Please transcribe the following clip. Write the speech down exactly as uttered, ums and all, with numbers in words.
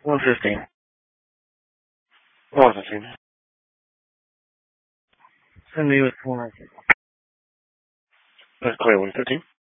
one fifteen. one fifteen. Send me with four. That's clear, one fifteen.